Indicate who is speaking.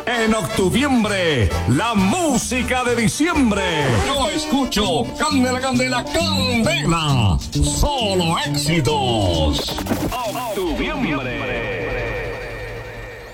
Speaker 1: En octuviembre, la música de diciembre.
Speaker 2: Yo escucho Candela, Candela, Candela. Solo éxitos.
Speaker 1: Octuviembre.